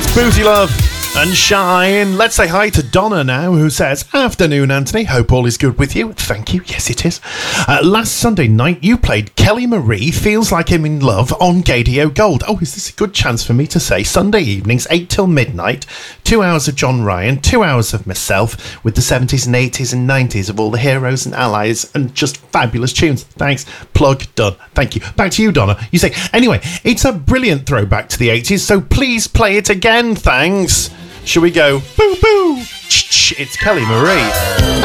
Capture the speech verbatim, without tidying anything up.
That's Boozy Love and Shine. Let's say hi to Donna now, who says, afternoon, Anthony. Hope all is good with you. Thank you. Yes, it is. Uh, last Sunday night, you played Kelly Marie, Feels Like I'm in Love on Gadio Gold. Oh, is this a good chance for me to say Sunday evenings, eight till midnight, two hours of John Ryan, two hours of myself, with the seventies and eighties and nineties of all the heroes and allies, and just fabulous tunes. Thanks. Plug done. Thank you. Back to you, Donna. You say, anyway, it's a brilliant throwback to the eighties, so please play it again. Thanks. Shall we go, boo boo? It's Kelly Marie.